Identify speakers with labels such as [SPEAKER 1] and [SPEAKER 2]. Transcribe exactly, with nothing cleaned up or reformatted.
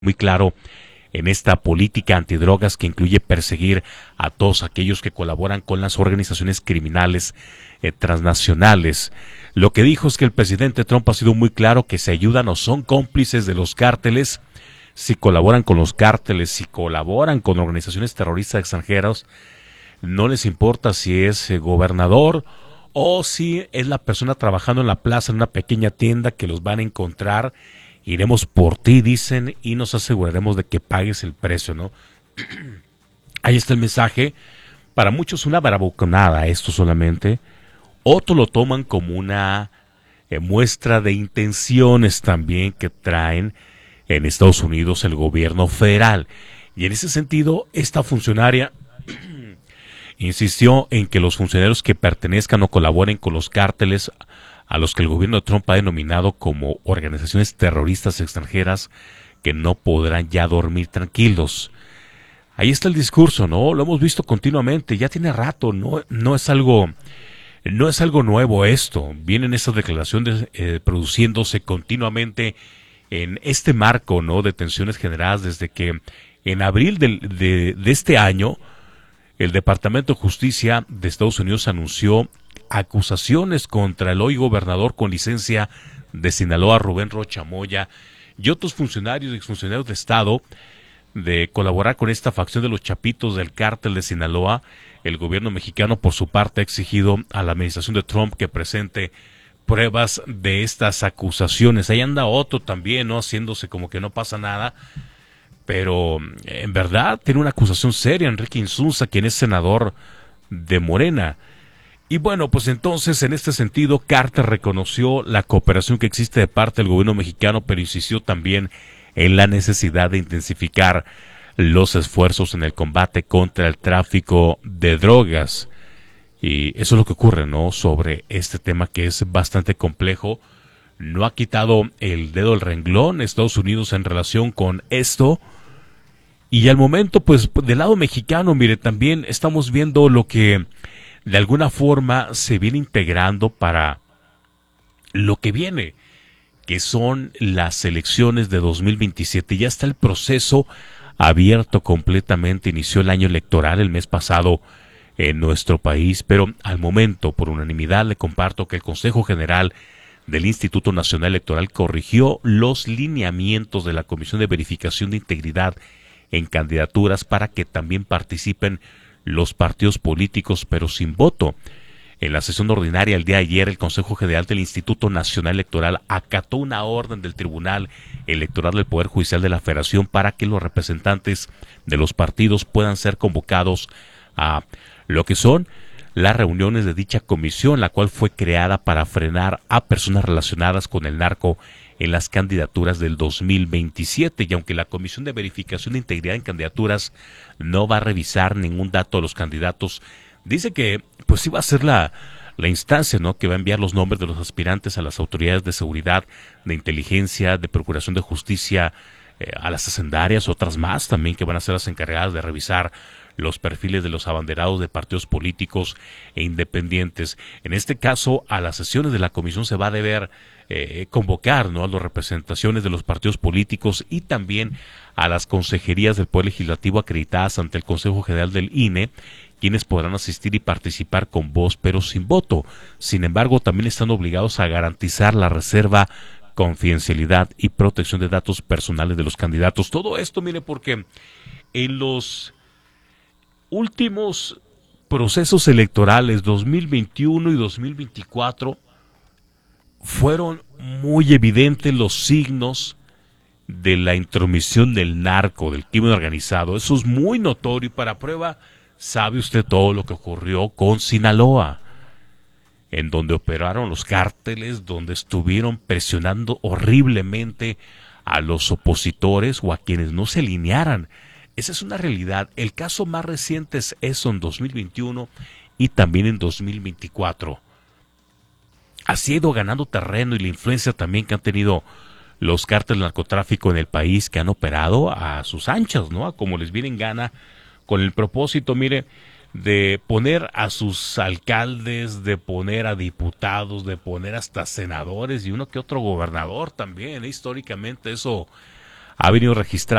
[SPEAKER 1] muy claro en esta política antidrogas que incluye perseguir a todos aquellos que colaboran con las organizaciones criminales eh, transnacionales. Lo que dijo es que el presidente Trump ha sido muy claro que se ayudan o son cómplices de los cárteles, si colaboran con los cárteles, si colaboran con organizaciones terroristas extranjeras, no les importa si es eh, gobernador o si es la persona trabajando en la plaza en una pequeña tienda que los van a encontrar. Iremos por ti, dicen, y nos aseguraremos de que pagues el precio, ¿no? Ahí está el mensaje. Para muchos una bravuconada esto solamente. Otros lo toman como una eh, muestra de intenciones también que traen en Estados Unidos el gobierno federal. Y en ese sentido, esta funcionaria insistió en que los funcionarios que pertenezcan o colaboren con los cárteles a los que el gobierno de Trump ha denominado como organizaciones terroristas extranjeras, que no podrán ya dormir tranquilos. Ahí está el discurso, ¿no? Lo hemos visto continuamente, ya tiene rato, no, no es algo, no es algo nuevo esto. Vienen estas declaraciones eh, produciéndose continuamente en este marco, ¿no? De tensiones generadas desde que en abril del, de, de este año el Departamento de Justicia de Estados Unidos anunció acusaciones contra el hoy gobernador con licencia de Sinaloa, Rubén Rocha Moya, y otros funcionarios y exfuncionarios de Estado de colaborar con esta facción de los chapitos del cártel de Sinaloa. El gobierno mexicano, por su parte, ha exigido a la administración de Trump que presente pruebas de estas acusaciones. Ahí anda otro también, ¿no? Haciéndose como que no pasa nada. Pero en verdad tiene una acusación seria Enrique Insunza, quien es senador de Morena. Y bueno, pues entonces en este sentido Carter reconoció la cooperación que existe de parte del gobierno mexicano, pero insistió también en la necesidad de intensificar los esfuerzos en el combate contra el tráfico de drogas. Y eso es lo que ocurre, ¿no? Sobre este tema que es bastante complejo. No ha quitado el dedo del renglón Estados Unidos en relación con esto. Y al momento, pues, del lado mexicano, mire, también estamos viendo lo que de alguna forma se viene integrando para lo que viene, que son las elecciones de dos mil veintisiete. Ya está el proceso abierto completamente, inició el año electoral el mes pasado en nuestro país, pero al momento, por unanimidad, le comparto que el Consejo General del Instituto Nacional Electoral corrigió los lineamientos de la Comisión de Verificación de Integridad en candidaturas para que también participen los partidos políticos, pero sin voto. En la sesión ordinaria el día de ayer, el Consejo General del Instituto Nacional Electoral acató una orden del Tribunal Electoral del Poder Judicial de la Federación para que los representantes de los partidos puedan ser convocados a lo que son las reuniones de dicha comisión, la cual fue creada para frenar a personas relacionadas con el narco en las candidaturas del dos mil veintisiete. Y aunque la Comisión de Verificación de Integridad en Candidaturas no va a revisar ningún dato de los candidatos, dice que pues sí va a ser la, la instancia, ¿no?, que va a enviar los nombres de los aspirantes a las autoridades de seguridad, de inteligencia, de procuración de justicia, eh, a las hacendarias, otras más también que van a ser las encargadas de revisar los perfiles de los abanderados de partidos políticos e independientes. En este caso, a las sesiones de la comisión se va a deber eh, convocar, ¿no?, a las representaciones de los partidos políticos y también a las consejerías del Poder Legislativo acreditadas ante el Consejo General del I N E, quienes podrán asistir y participar con voz pero sin voto. Sin embargo, también están obligados a garantizar la reserva, confidencialidad y protección de datos personales de los candidatos. Todo esto, mire, porque en los últimos procesos electorales dos mil veintiuno y dos mil veinticuatro fueron muy evidentes los signos de la intromisión del narco, del crimen organizado. Eso es muy notorio y para prueba sabe usted todo lo que ocurrió con Sinaloa, en donde operaron los cárteles, donde estuvieron presionando horriblemente a los opositores o a quienes no se alinearan. Esa es una realidad. El caso más reciente es eso en dos mil veintiuno y también en dos mil veinticuatro. Así ha ido ganando terreno y la influencia también que han tenido los cárteles del narcotráfico en el país, que han operado a sus anchas, ¿no?, a como les viene en gana, con el propósito, mire, de poner a sus alcaldes, de poner a diputados, de poner hasta senadores y uno que otro gobernador también. ¿eh? Históricamente eso ha venido registrando